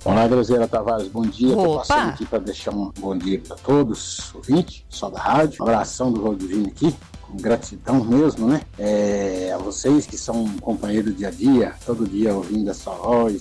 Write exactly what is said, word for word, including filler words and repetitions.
Olá, Graziela Tavares, bom dia. Estou Opa! passando aqui para deixar um bom dia para todos, ouvintes, só da rádio. Um abração do Rodrigo aqui, com gratidão mesmo, né? É, a vocês que são companheiros do dia a dia, todo dia ouvindo essa voz,